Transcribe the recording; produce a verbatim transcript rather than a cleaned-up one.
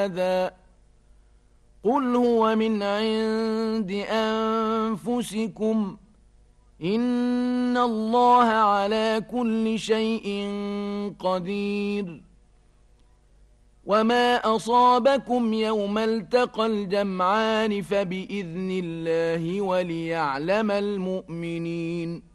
هذا قل هو من عند أنفسكم إن الله على كل شيء قدير. وما أصابكم يوم التقى الجمعان فبإذن الله وليعلم المؤمنين.